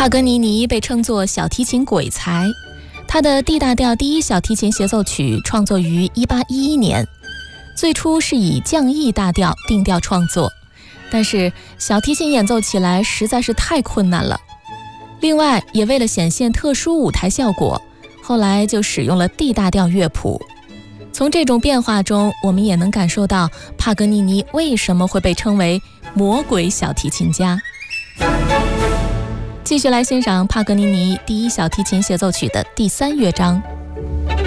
帕格尼尼被称作小提琴鬼才，他的 D 大调第一小提琴协奏曲创作于1811年，最初是以降 E 大调定调创作，但是小提琴演奏起来实在是太困难了。另外，也为了显现特殊舞台效果，后来就使用了 D 大调乐谱。从这种变化中，我们也能感受到帕格尼尼为什么会被称为魔鬼小提琴家。继续来欣赏帕格尼尼第一小提琴协奏曲的第3乐章。